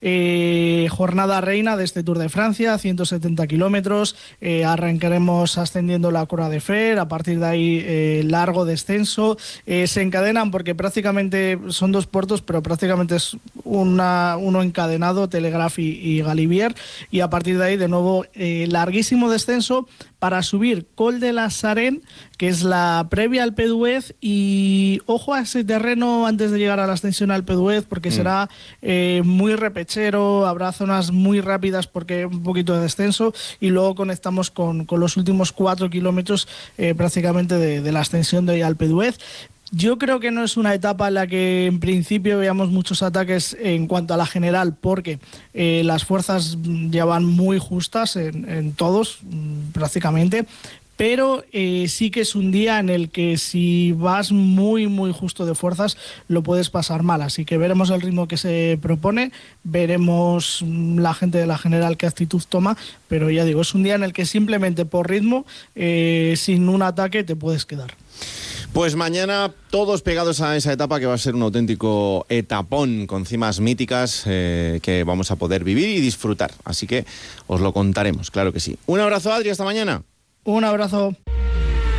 Jornada reina de este Tour de Francia, 170 kilómetros, arrancaremos ascendiendo la Croix de Fer, a partir de ahí largo descenso, se encadenan porque prácticamente son dos puertos, pero prácticamente es uno encadenado, Telegraph y Galibier, y a partir de ahí de nuevo larguísimo descenso para subir Col de la Sarenne, que es la previa al Alpe d'Huez, y ojo a ese terreno antes de llegar a la ascensión al Alpe d'Huez, porque será muy repechero, habrá zonas muy rápidas porque un poquito de descenso, y luego conectamos con los últimos 4 kilómetros prácticamente de la ascensión de Alpe d'Huez. Yo creo que no es una etapa en la que en principio veamos muchos ataques en cuanto a la general, porque las fuerzas ya van muy justas en todos prácticamente, pero sí que es un día en el que si vas muy muy justo de fuerzas lo puedes pasar mal, así que veremos el ritmo que se propone, veremos la gente de la general qué actitud toma, pero ya digo, es un día en el que simplemente por ritmo, sin un ataque te puedes quedar. Pues mañana todos pegados a esa etapa que va a ser un auténtico etapón con cimas míticas que vamos a poder vivir y disfrutar. Así que os lo contaremos, claro que sí. Un abrazo, Adri, hasta mañana. Un abrazo.